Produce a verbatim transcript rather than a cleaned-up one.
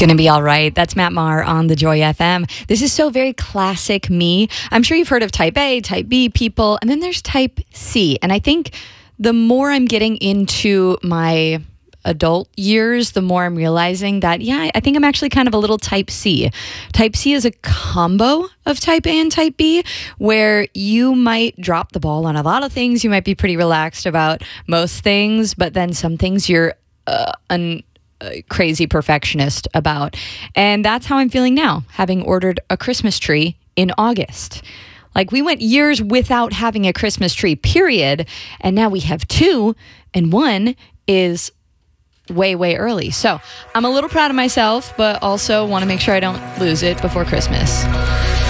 Gonna be all right. That's Matt Maher on the Joy F M. This is so very classic me. I'm sure you've heard of type A, type B people, and then there's type C. And I think the more I'm getting into my adult years, the more I'm realizing that, yeah, I think I'm actually kind of a little type C. Type C is a combo of type A and type B, where you might drop the ball on a lot of things. You might be pretty relaxed about most things, but then some things you're uh, un- a crazy perfectionist about. And that's how I'm feeling now, having ordered a Christmas tree in August. Like, we went years without having a Christmas tree, period. And now we have two, and one is way, way early. So I'm a little proud of myself, but also want to make sure I don't lose it before Christmas.